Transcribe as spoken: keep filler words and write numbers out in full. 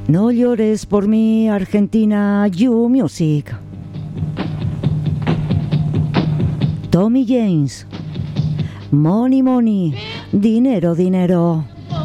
No llores por mí, Argentina, You Music. Tommy James. Money, money. Dinero, dinero.